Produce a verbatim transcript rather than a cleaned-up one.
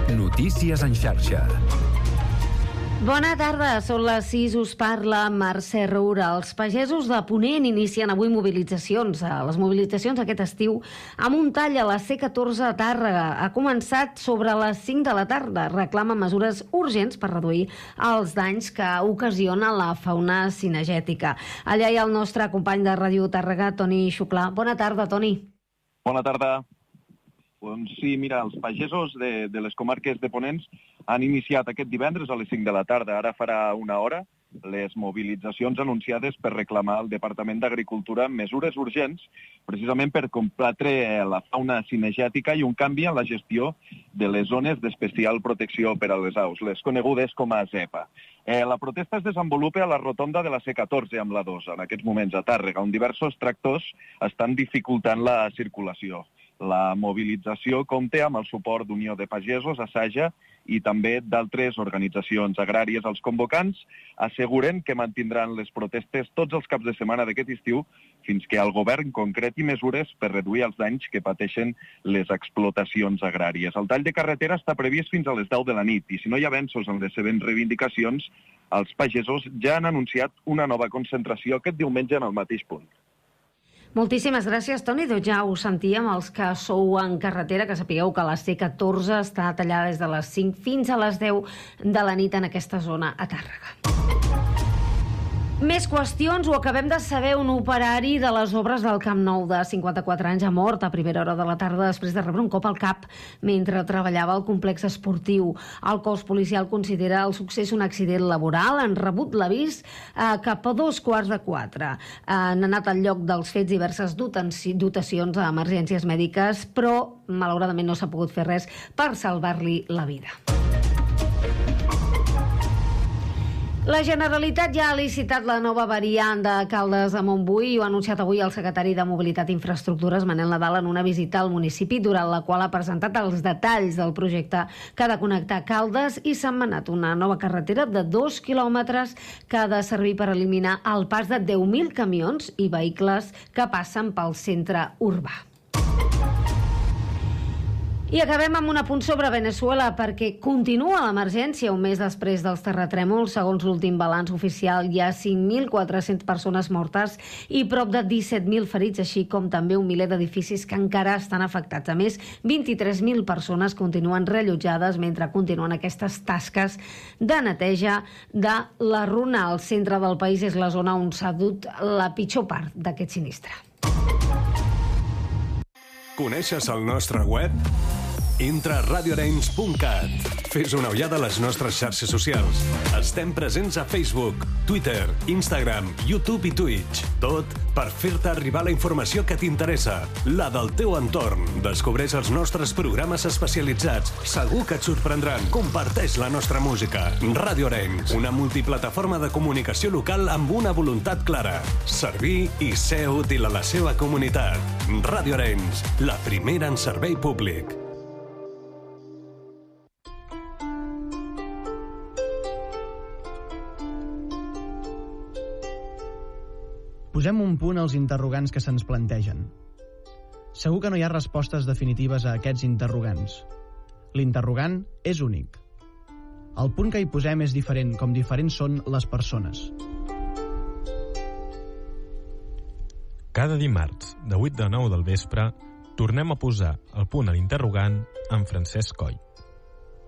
Notícies en xarxa. Bona tarda, són les sis, us parla Mercè Roura. Els pagesos de Ponent inicien avui mobilitzacions. Les mobilitzacions aquest estiu amb un tall a la C catorze a Tàrrega. Ha començat sobre les cinc de la tarda. Reclama mesures urgents per reduir els danys que ocasiona la fauna cinegètica. Allà hi ha el nostre company de Ràdio Tàrrega, Toni Xuclà. Bona tarda, Toni. Bona tarda. Doncs sí, mira, els pagesos de, de les comarques de Ponents han iniciat aquest divendres a les cinc de la tarda. Ara farà una hora les mobilitzacions anunciades per reclamar al Departament d'Agricultura mesures urgents precisament per combatre la fauna cinegètica i un canvi en la gestió de les zones d'especial protecció per a les aus, les conegudes com a ZEPA. Eh, la protesta es desenvolupa a la rotonda de la C catorze amb la dos, en aquests moments a Tàrrega, on diversos tractors estan dificultant la circulació. La mobilització compta amb el suport d'Unió de Pagesos, Assaja i també d'altres organitzacions agràries. Els convocants asseguren que mantindran les protestes tots els caps de setmana d'aquest estiu fins que el govern concreti mesures per reduir els danys que pateixen les explotacions agràries. El tall de carretera està previst fins a les deu de la nit i si no hi ha avenços en les seves reivindicacions, els pagesos ja han anunciat una nova concentració aquest diumenge en el mateix punt. Moltíssimes gràcies, Toni. Doncs ja ho sentíem, els que sou en carretera, que sapigueu que la C catorze està tallada des de les cinc fins a les deu de la nit en aquesta zona a Tàrrega. Més qüestions. Ho acabem de saber, un operari de les obres del Camp Nou de cinquanta-quatre anys ha mort a primera hora de la tarda després de rebre un cop al cap mentre treballava al complex esportiu. El cos policial considera el succés un accident laboral. Han rebut l'avís eh, cap a dos quarts de quatre. Eh, han anat al lloc dels fets diverses dotacions a emergències mèdiques, però malauradament no s'ha pogut fer res per salvar-li la vida. La Generalitat ja ha licitat la nova variant de Caldes a Montbui i ho ha anunciat avui el secretari de Mobilitat i Infraestructures, Manel Nadal, en una visita al municipi, durant la qual ha presentat els detalls del projecte que ha de connectar Caldes i Sentmenat, una nova carretera de dos quilòmetres que ha de servir per eliminar el pas de deu mil camions i vehicles que passen pel centre urbà. I acabem amb un apunt sobre Veneçuela, perquè continua l'emergència un mes després dels terratrèmols. Segons l'últim balanç oficial, hi ha cinc mil quatre-centes persones mortes i prop de disset mil ferits, així com també un miler d'edificis que encara estan afectats. A més, vint-i-tres mil persones continuen reallotjades mentre continuen aquestes tasques de neteja de la runa. Al centre del país és la zona on s'ha dut la pitjor part d'aquest sinistre. Coneixes el nostre web? Entra a radio arenys punt cat. Fes una ullada a les nostres xarxes socials. Estem presents a Facebook, Twitter, Instagram, YouTube i Twitch. Tot per fer-te arribar la informació que t'interessa, la del teu entorn. Descobreix els nostres programes especialitzats. Segur que et sorprendran. Comparteix la nostra música. Ràdio Arenys, una multiplataforma de comunicació local amb una voluntat clara: servir i ser útil a la seva comunitat. Ràdio Arenys, la primera en servei públic. Posem un punt als interrogants que se'ns plantegen. Segur que no hi ha respostes definitives a aquests interrogants. L'interrogant és únic. El punt que hi posem és diferent, com diferents són les persones. Cada dimarts, de vuit a nou del vespre, tornem a posar el punt a l'interrogant amb Francesc Coll.